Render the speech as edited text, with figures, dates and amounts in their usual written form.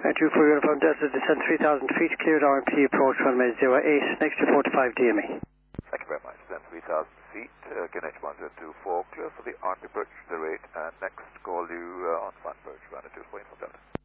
2 for Uniform Delta, descend 3,000 feet, cleared RMP, approach runway 08, next to 45 DME. Thank you very much. Then 3,000 feet, again H1024, clear for the RMP approach, the rate, and next call you on flight approach, runway 24 Delta.